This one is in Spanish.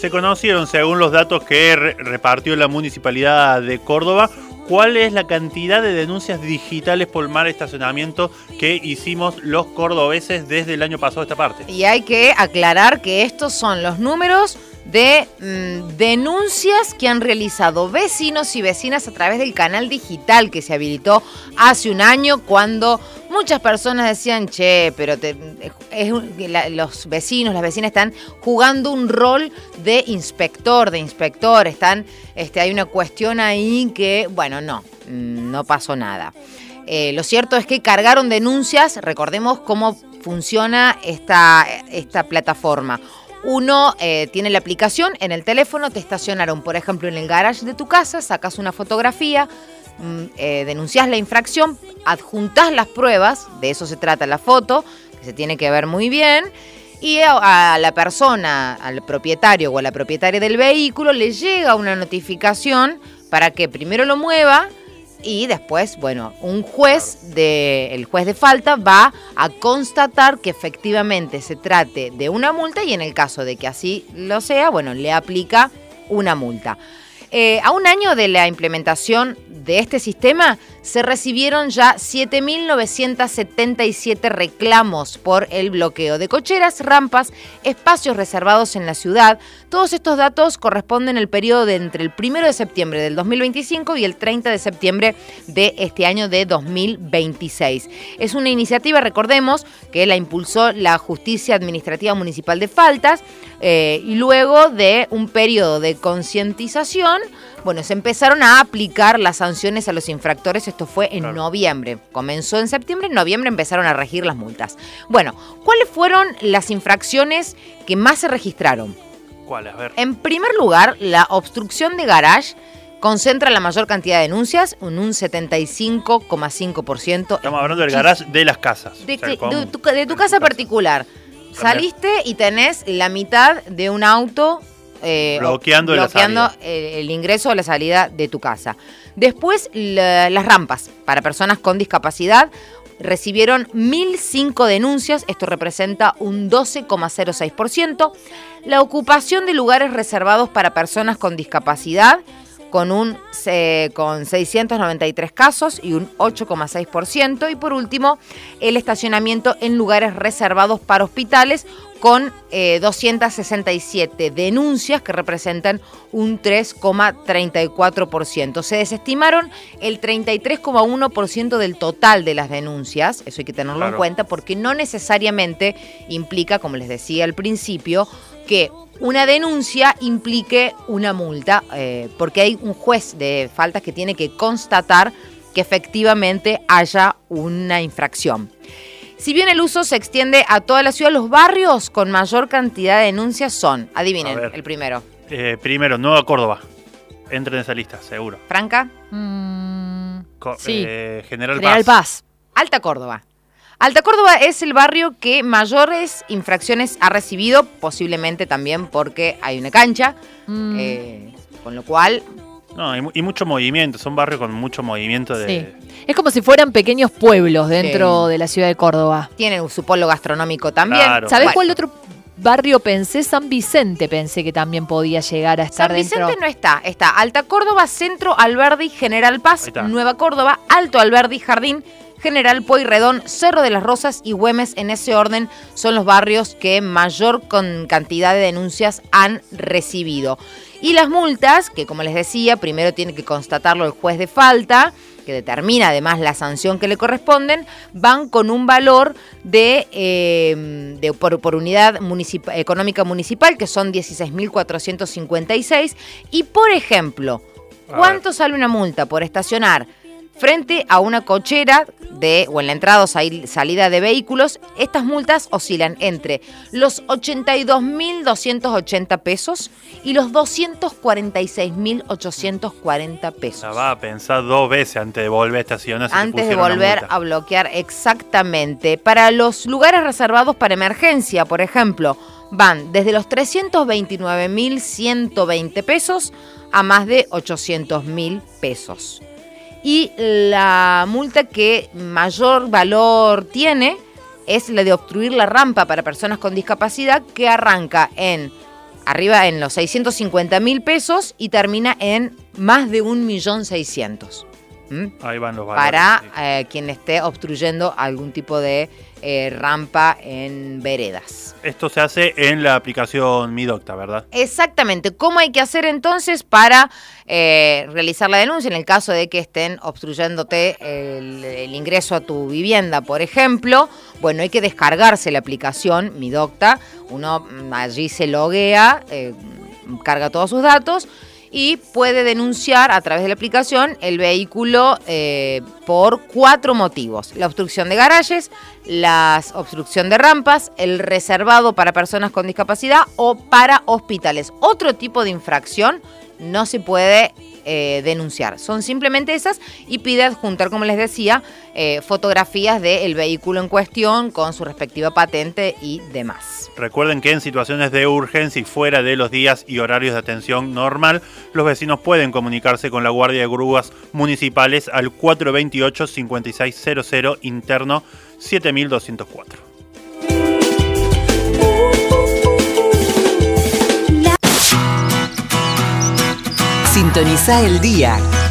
Se conocieron, según los datos que repartió la Municipalidad de Córdoba, cuál es la cantidad de denuncias digitales por mal estacionamiento que hicimos los cordobeses desde el año pasado a esta parte. Y hay que aclarar que estos son los números de denuncias que han realizado vecinos y vecinas a través del canal digital que se habilitó hace un año, cuando muchas personas decían, pero los vecinos, las vecinas están jugando un rol de inspector, hay una cuestión ahí que, bueno, no pasó nada. Lo cierto es que cargaron denuncias. Recordemos cómo funciona esta plataforma. Uno tiene la aplicación en el teléfono, te estacionaron, por ejemplo, en el garage de tu casa, sacas una fotografía, denunciás la infracción, adjuntás las pruebas, de eso se trata la foto, que se tiene que ver muy bien, y a la persona, al propietario o a la propietaria del vehículo le llega una notificación para que primero lo mueva. Y después, el juez de falta va a constatar que efectivamente se trate de una multa, y en el caso de que así lo sea, le aplica una multa. A un año de la implementación de este sistema, se recibieron ya 7.977 reclamos por el bloqueo de cocheras, rampas, espacios reservados en la ciudad. Todos estos datos corresponden al periodo de entre el 1 de septiembre del 2025 y el 30 de septiembre de este año de 2026. Es una iniciativa, recordemos, que la impulsó la Justicia Administrativa Municipal de Faltas, y luego de un periodo de concientización, se empezaron a aplicar las sanciones a los infractores. Esto fue en noviembre. Comenzó en septiembre, en noviembre empezaron a regir las multas. ¿Cuáles fueron las infracciones que más se registraron? ¿Cuáles? A ver. En primer lugar, la obstrucción de garage concentra la mayor cantidad de denuncias, un 75,5%. Estamos hablando del garage de las casas. De tu casa particular. Saliste y tenés la mitad de un auto bloqueando el ingreso o la salida de tu casa. Después, las rampas para personas con discapacidad recibieron 1.005 denuncias, esto representa un 12,06%. La ocupación de lugares reservados para personas con discapacidad, con 693 casos y un 8,6%. Y por último, el estacionamiento en lugares reservados para hospitales, con 267 denuncias que representan un 3,34%. Se desestimaron el 33,1% del total de las denuncias, eso hay que tenerlo en cuenta, porque no necesariamente implica, como les decía al principio, que una denuncia implique una multa, porque hay un juez de faltas que tiene que constatar que efectivamente haya una infracción. Si bien el uso se extiende a toda la ciudad, los barrios con mayor cantidad de denuncias son, adivinen, el primero. Primero, Nueva Córdoba. Entren en esa lista, seguro. ¿Franca? Sí. General Paz. Alta Córdoba. Alta Córdoba es el barrio que mayores infracciones ha recibido, posiblemente también porque hay una cancha, con lo cual... y mucho movimiento, son barrios con mucho movimiento de... Sí. Es como si fueran pequeños pueblos dentro de la ciudad de Córdoba. Tienen su polo gastronómico también. Claro. ¿Sabés cuál otro barrio pensé? San Vicente pensé que también podía llegar a estar dentro. San Vicente no está. Está Alta Córdoba, Centro, Alberdi, General Paz, Nueva Córdoba, Alto Alberdi, Jardín, General Pueyrredón, Cerro de las Rosas y Güemes. En ese orden son los barrios que mayor cantidad de denuncias han recibido. Y las multas, que como les decía, primero tiene que constatarlo el juez de falta, que determina además la sanción que le corresponden, van con un valor por unidad económica municipal, que son 16.456. Y por ejemplo, ¿cuánto sale una multa por estacionar frente a una cochera o en la entrada o salida de vehículos? Estas multas oscilan entre los 82.280 pesos y los 246.840 pesos. La va a pensar dos veces antes de volver a estacionar. Antes de volver a bloquear, exactamente. Para los lugares reservados para emergencia, por ejemplo, van desde los 329.120 pesos a más de 800.000 pesos. Y la multa que mayor valor tiene es la de obstruir la rampa para personas con discapacidad, que arranca en arriba en los 650.000 pesos y termina en más de 1.600.000. Ahí van los valores. Para quien esté obstruyendo algún tipo de rampa en veredas. Esto se hace en la aplicación Mi Docta, ¿verdad? Exactamente. ¿Cómo hay que hacer entonces para realizar la denuncia en el caso de que estén obstruyéndote el ingreso a tu vivienda, por ejemplo? Bueno, hay que descargarse la aplicación Mi Docta. Uno allí se loguea, carga todos sus datos y puede denunciar a través de la aplicación el vehículo por 4 motivos. La obstrucción de garajes, la obstrucción de rampas, el reservado para personas con discapacidad o para hospitales. Otro tipo de infracción no se puede denunciar. Son simplemente esas y pide adjuntar, como les decía, fotografías del vehículo en cuestión con su respectiva patente y demás. Recuerden que en situaciones de urgencia y fuera de los días y horarios de atención normal, los vecinos pueden comunicarse con la Guardia de Grúas Municipales al 428-5600 interno 7204. Sintoniza el día.